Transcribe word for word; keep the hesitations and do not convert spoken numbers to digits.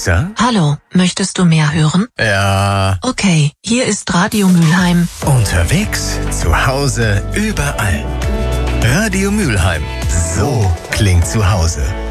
Alexa? Hallo, möchtest du mehr hören? Ja. Okay, hier ist Radio Mülheim. Unterwegs, zu Hause, überall. Radio Mülheim. So klingt zu Hause.